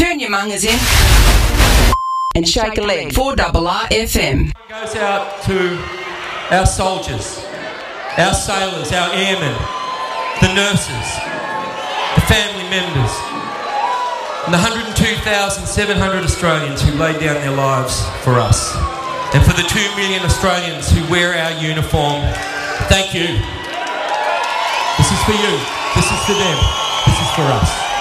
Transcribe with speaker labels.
Speaker 1: Turn your mungers in and shake a leg. 4RR FM.
Speaker 2: Goes out to our soldiers, our sailors, our airmen, the nurses, the family members, and the 102,700 Australians who laid down their lives for us. And for the 2 million Australians who wear our uniform, thank you. This is for you. This is for them. This is for us.